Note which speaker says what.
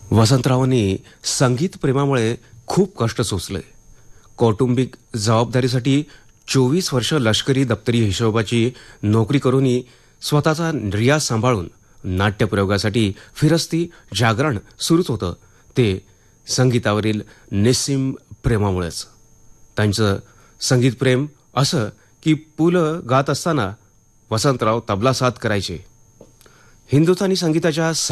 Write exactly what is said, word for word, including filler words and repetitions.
Speaker 1: वसंतरावांनी संगीत प्रेमामुळे खूप कष्ट सोसले. कौटुंबिक जबाबदारीसाठी चोवीस वर्ष लष्करी दप्तरी हिशोबाची नोकरी करूनही स्वतःचा रियाज सांभाळून नाट्यप्रयोगासाठी फिरस्ती जागरण सुरूच होतं ते संगीतावरील निस्सीम प्रेमामुळेच. त्यांचं संगीत प्रेम असं की पु ल गात असताना वसंतराव तबला साथ करायचे. हिंदुस्थानी संगीताच्या